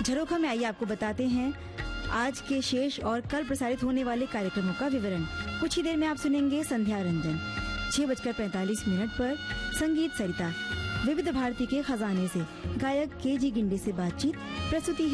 झरोखा में आइए आपको बताते हैं आज के शेष और कल प्रसारित होने वाले कार्यक्रमों का विवरण। कुछ ही देर में आप सुनेंगे संध्या रंजन। 6:45 पर संगीत सरिता, विविध भारती के खजाने से गायक के जी गिंडी से बातचीत। प्रस्तुति